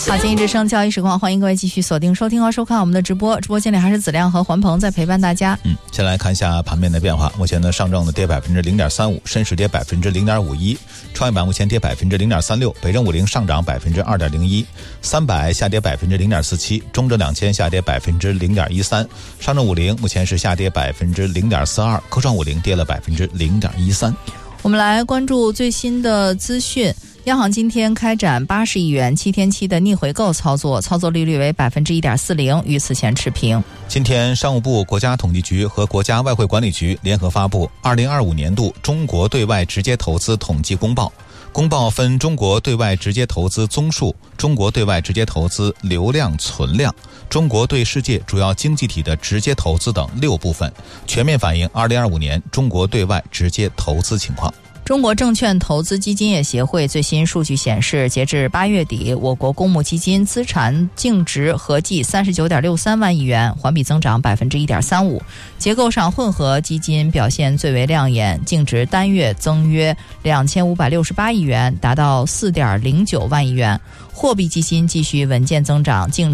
好，经济之声交易实况，欢迎各位继续锁定收听和收看我们的直播。直播间里还是子亮和环鹏在陪伴大家。 先来看一下盘面的变化。目前呢，上证跌0.35%，深市跌0.51%，创业板目前跌0.36%，北证50上涨2.01%，300下跌0.47%，中证2000下跌0.13%，上证50目前是下跌0.42%，科创50跌了0.13%。 我们来关注最新的资讯。央行今天开展80亿元7天期的逆回购操作，操作利率为1.40%，与此前持平。 今天，商务部、国家统计局和国家外汇管理局联合发布2025年度中国对外直接投资统计公报。公报分中国对外直接投资宗数、中国对外直接投资流量存量、中国对世界主要经济体的直接投资等6部分，全面反映2025年中国对外直接投资情况。 中国证券投资基金业协会最新数据显示，截至8月底，我国公募基金资产净值合计39.63万亿元，环比增长1.35%。结构上，混合基金表现最为亮眼，净值单月增约2568亿元，达到4.09万亿元。货币基金继续稳健增长，净